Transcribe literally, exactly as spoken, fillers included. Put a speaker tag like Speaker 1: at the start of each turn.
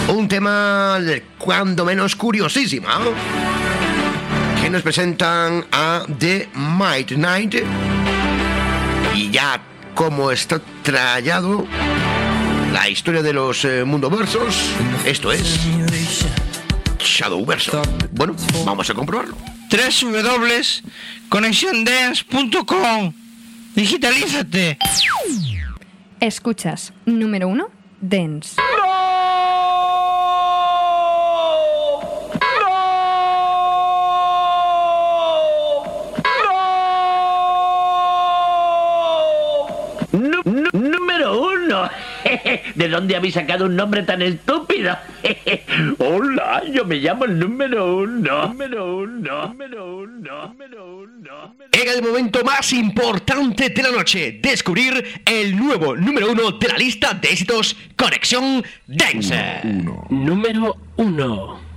Speaker 1: Un tema cuando menos curiosísimo, que nos presentan a The Midnight. Y ya como está trallado la historia de los eh, mundoversos, esto es Shadowverso. Bueno, vamos a comprobarlo.
Speaker 2: doble u doble u doble u punto conexión dance punto com. Digitalízate.
Speaker 3: Escuchas, número uno, Dance.
Speaker 4: Nu- nu- número uno. ¿De dónde habéis sacado un nombre tan estúpido? Hola, yo me llamo el número uno. Número uno. Número uno. Número uno.
Speaker 1: Era el momento más importante de la noche, descubrir el nuevo número uno de la lista de éxitos Conexión Dance.
Speaker 4: Número uno.